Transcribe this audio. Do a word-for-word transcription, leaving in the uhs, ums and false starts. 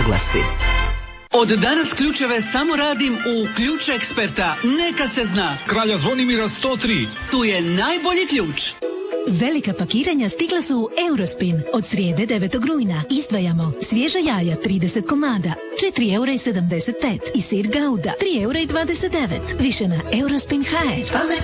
oglasi. Od danas ključeve samo radim u Ključ Eksperta. Neka se zna. Kralja Zvonimira sto tri. Tu je najbolji ključ. Velika pakiranja stigla su u Eurospin. Od srijede devetog rujna izdvajamo svježa jaja trideset komada, četiri eura i sedamdeset pet i sir Gouda tri eura i dvadeset devet. Više na Eurospin punkt h r.